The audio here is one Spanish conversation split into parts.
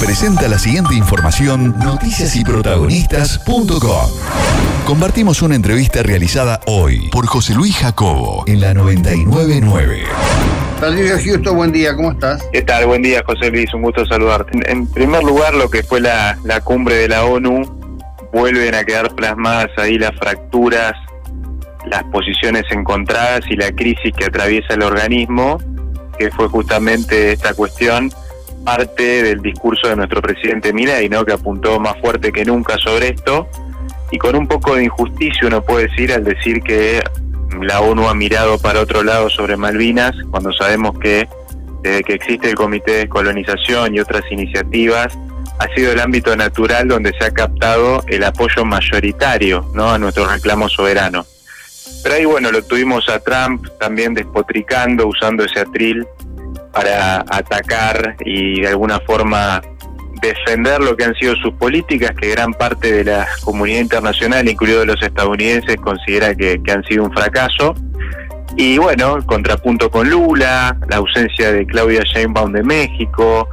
presenta la siguiente información noticiasyprotagonistas.com. Compartimos una entrevista realizada hoy por José Luis Jacobo en la 999. Rodrigo Justo, buen día, ¿cómo estás? ¿Qué tal? Buen día, José Luis, un gusto saludarte. En primer lugar, lo que fue la cumbre de la ONU, vuelven a quedar plasmadas ahí las fracturas, las posiciones encontradas y la crisis que atraviesa el organismo, que fue justamente esta cuestión, parte del discurso de nuestro presidente Milei, ¿no?, que apuntó más fuerte que nunca sobre esto, y con un poco de injusticia uno puede decir al decir que la ONU ha mirado para otro lado sobre Malvinas, cuando sabemos que desde que existe el Comité de Descolonización y otras iniciativas, ha sido el ámbito natural donde se ha captado el apoyo mayoritario, ¿no?, a nuestro reclamo soberano. Pero ahí, bueno, lo tuvimos a Trump también despotricando, usando ese atril para atacar y de alguna forma defender lo que han sido sus políticas, que gran parte de la comunidad internacional, incluidos los estadounidenses, considera que han sido un fracaso. Y bueno, el contrapunto con Lula, la ausencia de Claudia Sheinbaum de México,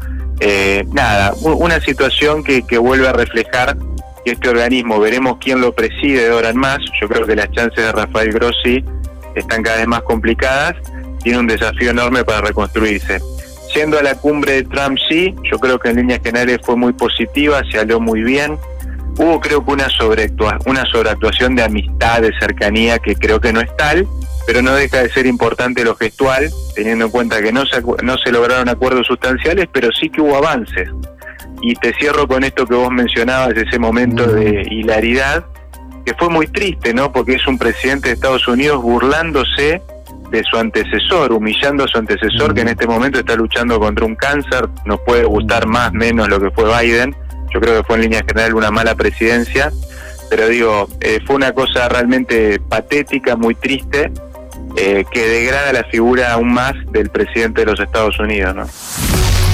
una situación que vuelve a reflejar que este organismo, veremos quién lo preside de ahora en más. Yo creo que las chances de Rafael Grossi están cada vez más complicadas, tiene un desafío enorme para reconstruirse. Siendo a la cumbre de Trump, sí, yo creo que en líneas generales fue muy positiva, se habló muy bien. Hubo, creo que una sobreactuación de amistad, de cercanía, que creo que no es tal, pero no deja de ser importante lo gestual, teniendo en cuenta que no se lograron acuerdos sustanciales, pero sí que hubo avances. Y te cierro con esto que vos mencionabas, ese momento de hilaridad, que fue muy triste, ¿no?, porque es un presidente de Estados Unidos burlándose de su antecesor, humillando a su antecesor, que en este momento está luchando contra un cáncer. Nos puede gustar más, menos lo que fue Biden. Yo creo que fue en línea general una mala presidencia, pero digo, fue una cosa realmente patética, muy triste, que degrada la figura aún más del presidente de los Estados Unidos, ¿no?